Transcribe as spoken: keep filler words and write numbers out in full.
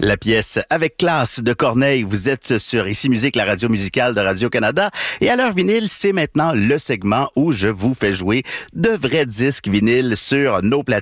La pièce Avec classe de Corneille. Vous êtes sur Ici Musique, la radio musicale de Radio-Canada. Et à l'heure vinyle, c'est maintenant le segment où je vous fais jouer de vrais disques vinyles sur nos plateformes.